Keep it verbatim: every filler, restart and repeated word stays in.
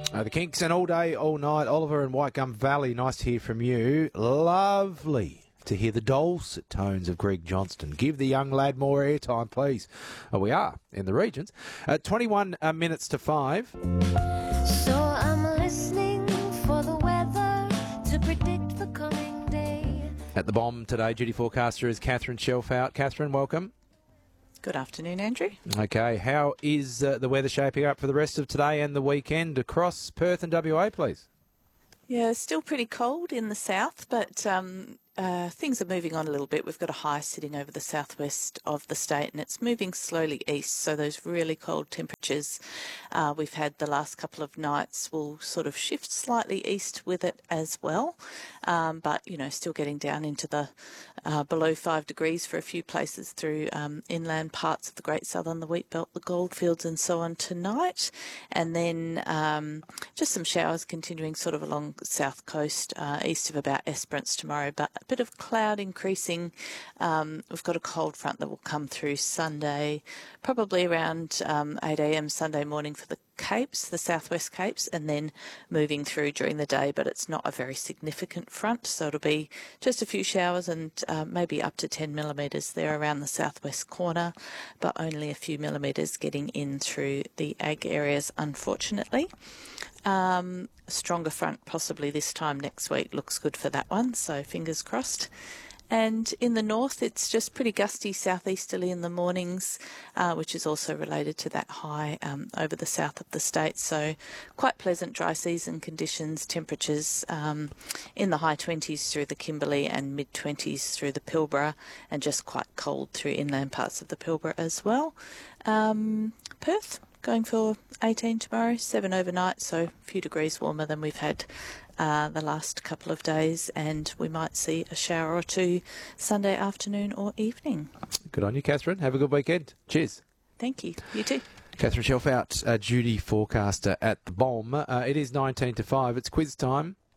Uh, the Kinks and all day, all night. Oliver and Whitegum Valley, nice to hear from you. Lovely to hear the dulcet tones of Greg Johnston. Give the young lad more airtime, please. Oh, we are in the regions. Uh, twenty-one uh, minutes to five. So I'm listening for the weather to predict the coming day. At the bomb today, duty forecaster is Catherine Shelfout. Catherine, welcome. Good afternoon, Andrew. Okay, how is uh, the weather shaping up for the rest of today and the weekend across Perth and W A, please? Yeah, still pretty cold in the south, but um, uh, things are moving on a little bit. We've got a high sitting over the southwest of the state, and it's moving slowly east. So those really cold temperatures uh, we've had the last couple of nights will sort of shift slightly east with it as well. Um, but, you know, still getting down into the uh, below five degrees for a few places through um, inland parts of the Great Southern, the wheat belt, the goldfields and so on tonight. And then um, just some showers continuing sort of along the south coast, uh, east of about Esperance tomorrow, but a bit of cloud increasing. Um, we've got a cold front that will come through Sunday, probably around um, eight a m Sunday morning for the Capes, the southwest Capes, and then moving through during the day, but it's not a very significant front, so it'll be just a few showers and uh, maybe up to ten millimetres there around the southwest corner, but only a few millimetres getting in through the ag areas, unfortunately. Um, a stronger front possibly this time next week looks good for that one, so fingers crossed. And in the north, it's just pretty gusty southeasterly in the mornings, uh, which is also related to that high um, over the south of the state. So quite pleasant dry season conditions, temperatures um, in the high twenties through the Kimberley and mid twenties through the Pilbara, and just quite cold through inland parts of the Pilbara as well. Um, Perth, going for eighteen tomorrow, seven overnight, so a few degrees warmer than we've had Uh, the last couple of days, and we might see a shower or two Sunday afternoon or evening. Good on you, Catherine. Have a good weekend. Cheers. Thank you. You too. Catherine Shelfout, uh, duty forecaster at the bomb. Uh, it is nineteen to five. It's quiz time.